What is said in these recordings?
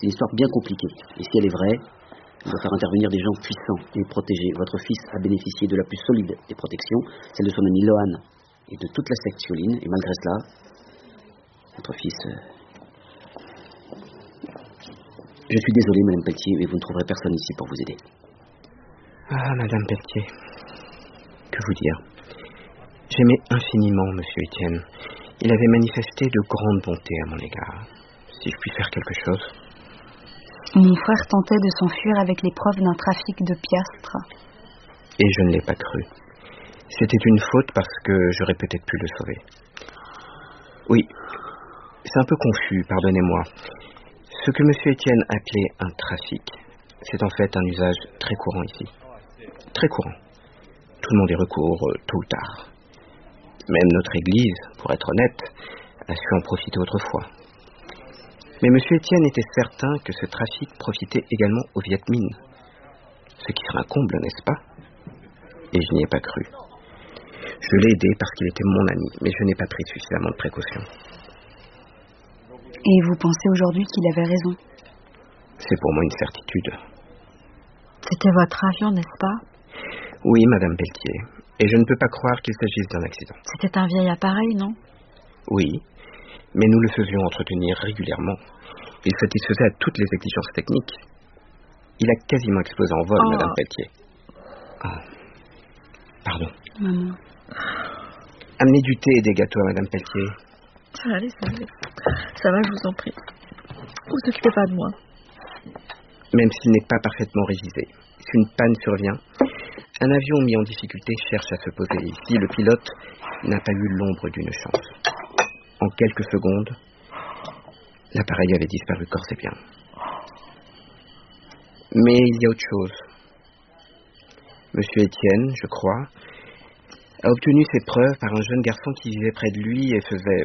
C'est une histoire bien compliquée. Et si elle est vraie, elle doit faire intervenir des gens puissants et protégés. Votre fils a bénéficié de la plus solide des protections, celle de son ami Lohan et de toute la secte Sioline. Et malgré cela, votre fils... Je suis désolé, Madame Pelletier, mais vous ne trouverez personne ici pour vous aider. Ah, Madame Pelletier, que vous dire? J'aimais infiniment Monsieur Étienne. Il avait manifesté de grande bonté à mon égard. Si je puis faire quelque chose... Mon frère tentait de s'enfuir avec les preuves d'un trafic de piastres. Et je ne l'ai pas cru. C'était une faute parce que j'aurais peut-être pu le sauver. Oui, c'est un peu confus, pardonnez-moi. Ce que M. Étienne appelait un trafic, c'est en fait un usage très courant ici. Très courant. Tout le monde y recourt tôt ou tard. Même notre Église, pour être honnête, a su en profiter autrefois. Mais M. Étienne était certain que ce trafic profitait également aux Viet Minh. Ce qui serait un comble, n'est-ce pas? Et je n'y ai pas cru. Je l'ai aidé parce qu'il était mon ami, mais je n'ai pas pris suffisamment de précautions. Et vous pensez aujourd'hui qu'il avait raison? C'est pour moi une certitude. C'était votre avion, n'est-ce pas? Oui, Madame Pelletier. Et je ne peux pas croire qu'il s'agisse d'un accident. C'était un vieil appareil, non? Oui, mais nous le faisions entretenir régulièrement. Il satisfaisait à toutes les exigences techniques. Il a quasiment explosé en vol, Madame Pelletier. Ah. Pardon. Maman. Amenez du thé et des gâteaux à Madame Pelletier. Allez, ça va, je vous en prie. Vous occupez pas de moi. Même s'il n'est pas parfaitement révisé, si une panne survient, un avion mis en difficulté cherche à se poser. Ici, le pilote n'a pas eu l'ombre d'une chance. En quelques secondes, l'appareil avait disparu corps et bien. Mais il y a autre chose. Monsieur Étienne, je crois, a obtenu ses preuves par un jeune garçon qui vivait près de lui et faisait...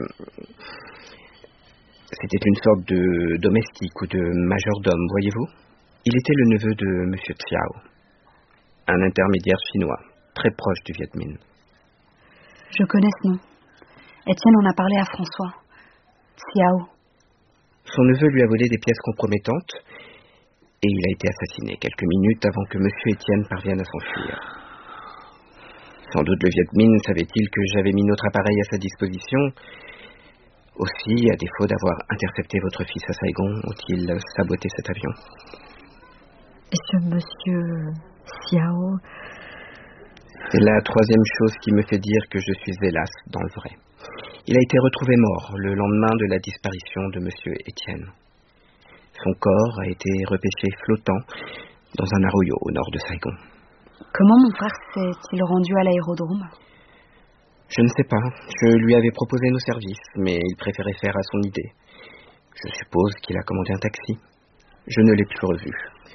C'était une sorte de domestique ou de majordome, voyez-vous? Il était le neveu de Monsieur Xiao, un intermédiaire chinois, très proche du Viet Minh. Je connais ce nom. Étienne en a parlé à François. Xiao. Son neveu lui a volé des pièces compromettantes et il a été assassiné quelques minutes avant que Monsieur Étienne parvienne à s'enfuir. Sans doute le Viet Minh savait-il que j'avais mis notre appareil à sa disposition. Aussi, à défaut d'avoir intercepté votre fils à Saigon, ont-ils saboté cet avion. Et ce monsieur Xiao... C'est la troisième chose qui me fait dire que je suis hélas dans le vrai. Il a été retrouvé mort le lendemain de la disparition de Monsieur Étienne. Son corps a été repêché flottant dans un arroyo au nord de Saigon. Comment mon frère s'est-il rendu à l'aérodrome? Je ne sais pas. Je lui avais proposé nos services, mais il préférait faire à son idée. Je suppose qu'il a commandé un taxi. Je ne l'ai plus revu.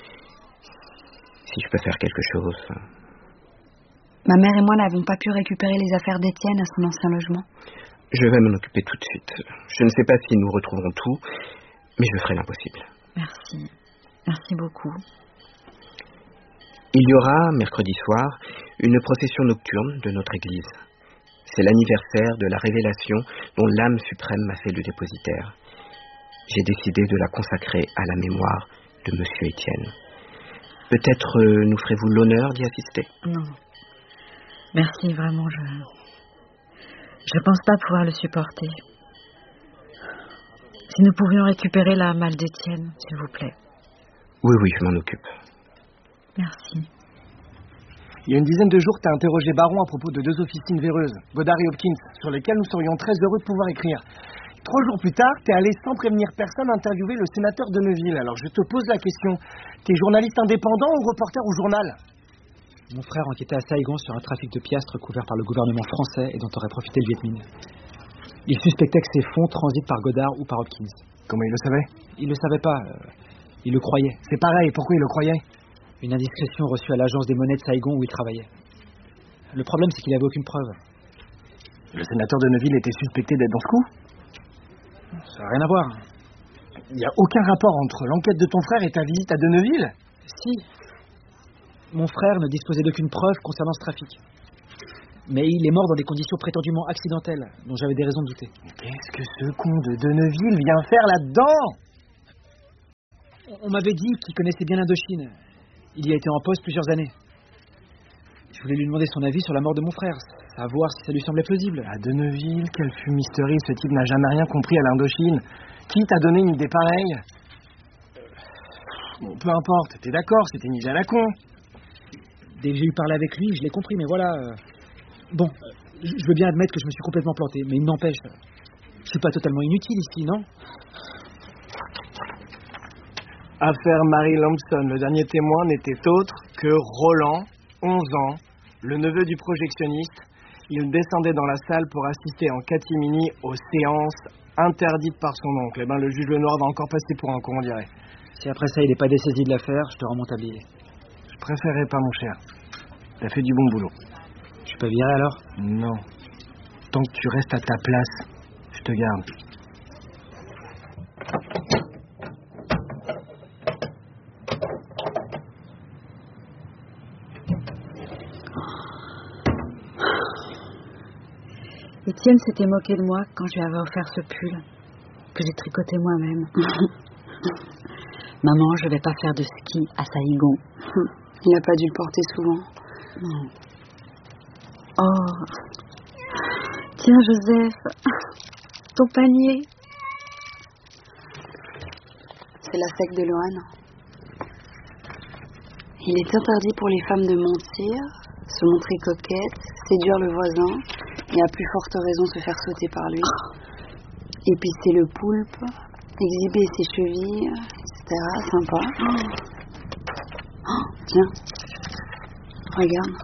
Si je peux faire quelque chose... Ma mère et moi n'avons pas pu récupérer les affaires d'Étienne à son ancien logement. Je vais m'en occuper tout de suite. Je ne sais pas si nous retrouverons tout, mais je ferai l'impossible. Merci. Merci beaucoup. Il y aura, mercredi soir, une procession nocturne de notre église. C'est l'anniversaire de la révélation dont l'âme suprême m'a fait le dépositaire. J'ai décidé de la consacrer à la mémoire de Monsieur Étienne. Peut-être nous ferez-vous l'honneur d'y assister? Non. Merci, vraiment, je pense pas pouvoir le supporter. Si nous pouvions récupérer la malle d'Étienne, s'il vous plaît. Oui, je m'en occupe. Merci. Il y a une dizaine de jours, tu as interrogé Baron à propos de 2 officines véreuses, Godard et Hopkins, sur lesquelles nous serions très heureux de pouvoir écrire. 3 jours plus tard, tu es allé sans prévenir personne interviewer le sénateur de Neuville. Alors je te pose la question, tu es journaliste indépendant ou reporter au journal? Mon frère enquêtait à Saigon sur un trafic de piastres couvert par le gouvernement français et dont aurait profité le Viet Minh. Il suspectait que ces fonds transitent par Godard ou par Hopkins. Comment il le savait? Il le savait pas, il le croyait. C'est pareil, pourquoi il le croyait? Une indiscrétion reçue à l'agence des monnaies de Saigon où il travaillait. Le problème, c'est qu'il n'avait aucune preuve. Le sénateur de Neuville était suspecté d'être dans ce coup? Ça n'a rien à voir. Il n'y a aucun rapport entre l'enquête de ton frère et ta visite à De Neuville? Si. Mon frère ne disposait d'aucune preuve concernant ce trafic. Mais il est mort dans des conditions prétendument accidentelles, dont j'avais des raisons de douter. Mais qu'est-ce que ce con de Neuville vient faire là-dedans? On m'avait dit qu'il connaissait bien l'Indochine. Il y a été en poste plusieurs années. Je voulais lui demander son avis sur la mort de mon frère, savoir si ça lui semblait plausible. À Denneville, quelle fumisterie, ce type n'a jamais rien compris à l'Indochine. Qui t'a donné une idée pareille? Bon, peu importe, t'es d'accord, c'était une idée à la con. Dès que j'ai eu parlé avec lui, je l'ai compris, mais voilà... Bon, je veux bien admettre que je me suis complètement planté, mais il n'empêche... Je suis pas totalement inutile ici, non? Affaire Mary Lampson, le dernier témoin n'était autre que Roland, 11 ans, le neveu du projectionniste. Il descendait dans la salle pour assister en catimini aux séances interdites par son oncle. Eh ben, le juge Lenoir va encore passer pour un con, on dirait. Si après ça il n'est pas dessaisi de l'affaire, je te rends mon tablier. Je préférerais pas, mon cher. T'as fait du bon boulot. Je suis pas viré alors? Non. Tant que tu restes à ta place, je te garde. Étienne s'était moqué de moi quand je lui avais offert ce pull que j'ai tricoté moi-même. Maman, je vais pas faire de ski à Saïgon. Il n'a pas dû le porter souvent. Non. Oh, tiens Joseph, ton panier. C'est la sec de Lohan. Il est interdit pour les femmes de mentir, se montrer coquette, séduire le voisin et à plus forte raison se faire sauter par lui. Épicer le poulpe, exhiber ses chevilles, etc. Sympa. Oh, tiens, regarde.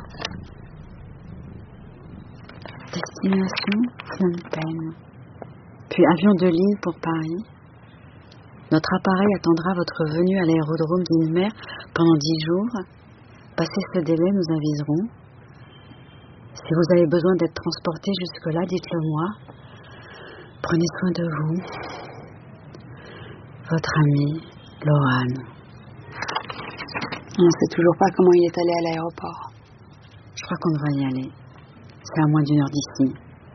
Destination Phnom Penh. Puis avion de ligne pour Paris. Notre appareil attendra votre venue à l'aérodrome d'Inmer pendant 10 jours. Passé ce délai, nous aviserons. Si vous avez besoin d'être transporté jusque-là, dites-le moi. Prenez soin de vous. Votre ami, Lohan. On ne sait toujours pas comment il est allé à l'aéroport. Je crois qu'on devrait y aller. C'est à moins d'1 heure d'ici.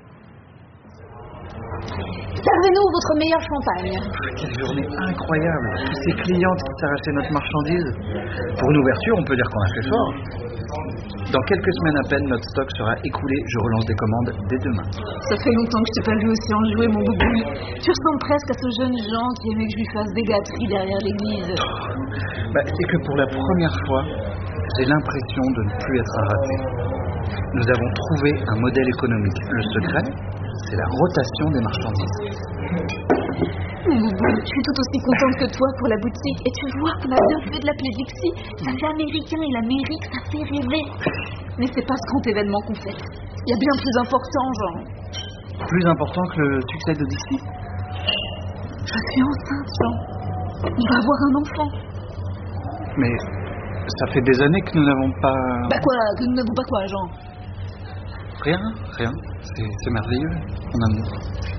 Servez-nous votre meilleur champagne. Quelle journée incroyable. Tous ces clientes qui s'arrachaient notre marchandise. Pour une ouverture, on peut dire qu'on a fait fort. Dans quelques semaines à peine, notre stock sera écoulé. Je relance des commandes dès demain. Ça fait longtemps que je t'ai pas vu aussi enjoué, mon boubou. Tu ressembles presque à ce jeune Jean qui aimait que je lui fasse des gâteries derrière l'église. C'est que pour la première fois, j'ai l'impression de ne plus être un raté. Nous avons trouvé un modèle économique. Le secret, c'est la rotation des marchandises. Mon boubou, je suis tout aussi contente que toi pour la boutique. Et tu vois qu'on a bien fait de l'appeler Dixie. Ça fait américain et l'Amérique, ça fait rêver. Mais c'est pas ce grand événement qu'on fait. Il y a bien plus important, Jean. Plus important que le succès de Dixie? Je suis enceinte, Jean. On va avoir un enfant. Mais ça fait des années que nous n'avons pas... Quoi? Que nous n'avons pas quoi, Jean? Rien. C'est merveilleux, mon amour.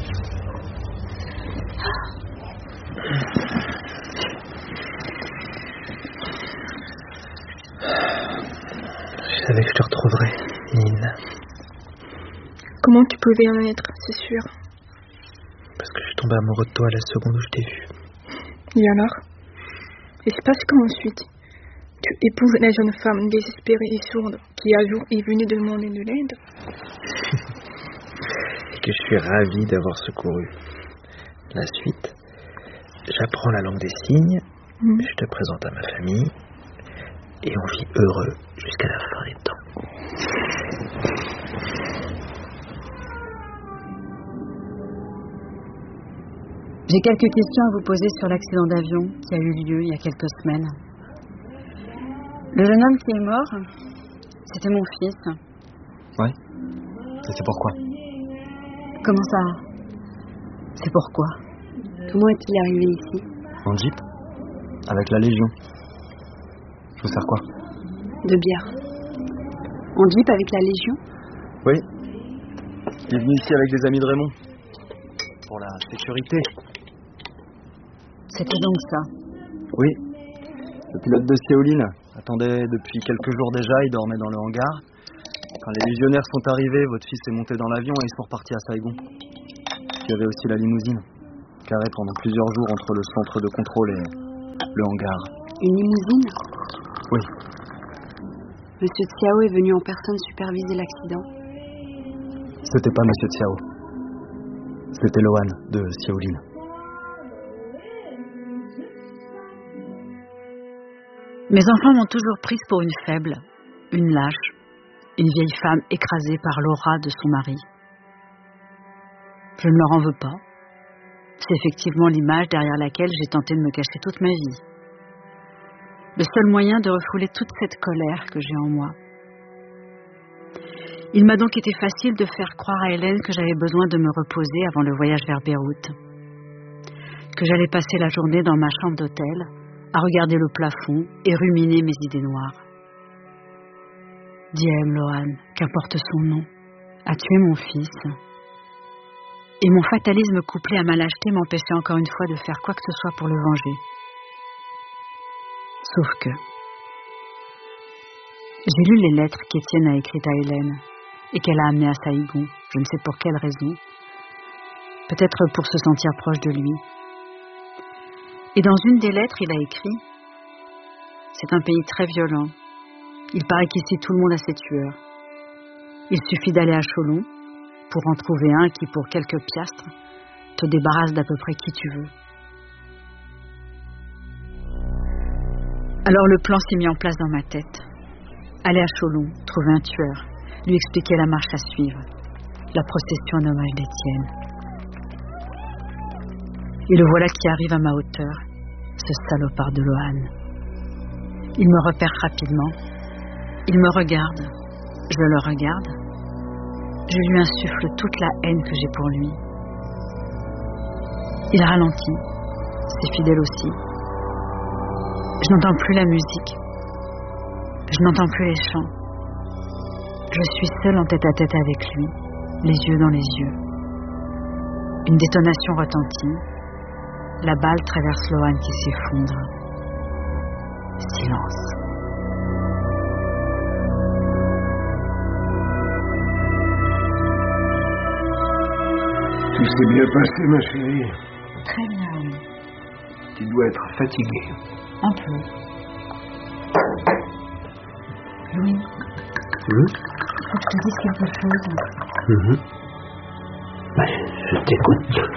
Je savais que je te retrouverais, Nina. Comment tu pouvais en être, c'est sûr? Parce que je suis tombé amoureux de toi à la seconde où je t'ai vu. Et alors? Il se passe quoi ensuite? Tu épouses la jeune femme désespérée et sourde qui un jour est venue demander de l'aide? Et que je suis ravi d'avoir secouru. La suite, j'apprends la langue des signes, je te présente à ma famille, et on vit heureux jusqu'à la fin des temps. J'ai quelques questions à vous poser sur l'accident d'avion qui a eu lieu il y a quelques semaines. Le jeune homme qui est mort, c'était mon fils. Ouais. C'est pourquoi? Comment ça? C'est pourquoi? Comment est-il arrivé ici? En jeep? Avec la Légion. Je vous sers quoi? De bière. En jeep avec la Légion? Oui. Il est venu ici avec des amis de Raymond. Pour la sécurité. C'était donc ça? Oui. Le pilote de Séoline attendait depuis quelques jours déjà, il dormait dans le hangar. Quand les légionnaires sont arrivés, votre fils est monté dans l'avion et ils sont repartis à Saïgon. Il y avait aussi la limousine, garée pendant plusieurs jours entre le centre de contrôle Le hangar. Une limousine? Oui. Monsieur Xiao est venu en personne superviser l'accident. C'était pas Monsieur Xiao. C'était Loan de Xiaolin. Mes enfants m'ont toujours prise pour une faible, une lâche, une vieille femme écrasée par l'aura de son mari. Je ne leur en veux pas. C'est effectivement l'image derrière laquelle j'ai tenté de me cacher toute ma vie. Le seul moyen de refouler toute cette colère que j'ai en moi. Il m'a donc été facile de faire croire à Hélène que j'avais besoin de me reposer avant le voyage vers Beyrouth. Que j'allais passer la journée dans ma chambre d'hôtel, à regarder le plafond et ruminer mes idées noires. Diem Loan, qu'importe son nom, a tué mon fils. Et mon fatalisme couplé à ma lâcheté m'empêchait encore une fois de faire quoi que ce soit pour le venger. Sauf que j'ai lu les lettres qu'Étienne a écrites à Hélène et qu'elle a amenées à Saïgon, je ne sais pour quelle raison. Peut-être pour se sentir proche de lui. Et dans une des lettres, il a écrit « C'est un pays très violent. Il paraît qu'ici tout le monde a ses tueurs. Il suffit d'aller à Cholon pour en trouver un qui, pour quelques piastres, te débarrasse d'à peu près qui tu veux. » Alors le plan s'est mis en place dans ma tête. Aller à Cholon, trouver un tueur, lui expliquer la marche à suivre, la procession en hommage d'Étienne. Et le voilà qui arrive à ma hauteur, ce salopard de Loan. Il me repère rapidement. Il me regarde. Je le regarde. Je lui insuffle toute la haine que j'ai pour lui. Il ralentit. C'est fidèle aussi. Je n'entends plus la musique. Je n'entends plus les chants. Je suis seule en tête-à-tête avec lui, les yeux dans les yeux. Une détonation retentit. La balle traverse Loan qui s'effondre. Silence. Tout s'est bien passé, ma chérie. Très bien, oui. Tu dois être fatiguée. Un peu. Louis, il faut que je te dise quelque chose. Je t'écoute.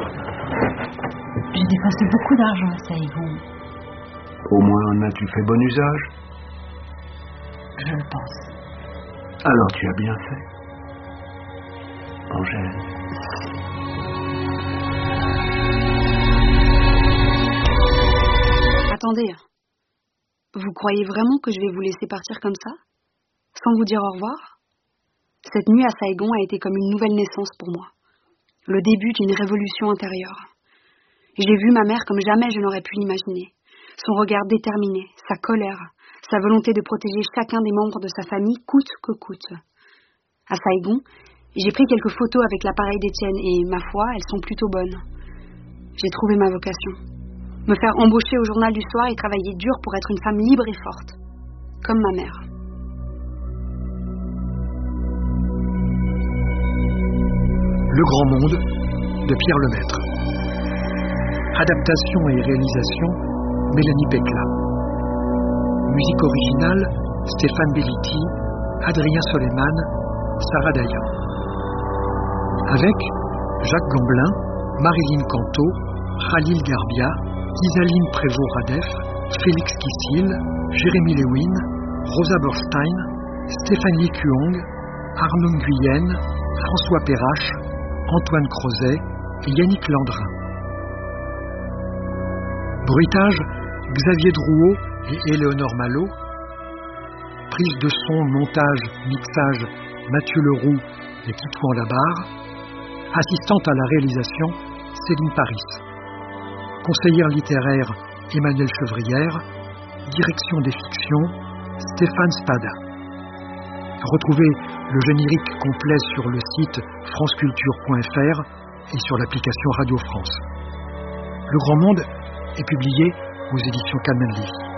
J'ai dépensé beaucoup d'argent à Saïgon. Au moins en as-tu fait bon usage? Je le pense. Alors tu as bien fait. Angèle. Attendez. Vous croyez vraiment que je vais vous laisser partir comme ça? Sans vous dire au revoir? Cette nuit à Saïgon a été comme une nouvelle naissance pour moi. Le début d'une révolution intérieure. J'ai vu ma mère comme jamais je n'aurais pu l'imaginer. Son regard déterminé, sa colère, sa volonté de protéger chacun des membres de sa famille coûte que coûte. À Saïgon, j'ai pris quelques photos avec l'appareil d'Étienne et, ma foi, elles sont plutôt bonnes. J'ai trouvé ma vocation. Me faire embaucher au journal du soir et travailler dur pour être une femme libre et forte. Comme ma mère. Le Grand Monde de Pierre Lemaître. Adaptation et réalisation Mélanie Pecla. Musique originale Stéphane Belliti, Adrien Soleiman, Sarah Dayan. Avec Jacques Gamblin, Marilyn Canto, Khalil Garbia, Isaline Prévost-Radef, Félix Kissil, Jérémy Lewin, Rosa Borstein, Stéphanie Kuong, Arnaud Nguyen, François Perrache, Antoine Crozet et Yannick Landrin. Bruitage, Xavier Drouot et Éléonore Malo. Prise de son, montage, mixage, Mathieu Leroux et Titouan Labarre. Assistante à la réalisation, Céline Paris. Conseillère littéraire, Emmanuel Chevrière. Direction des fictions, Stéphane Spada. Retrouvez le générique complet sur le site franceculture.fr et sur l'application Radio France. Le Grand Monde est publié aux éditions Calman Levy.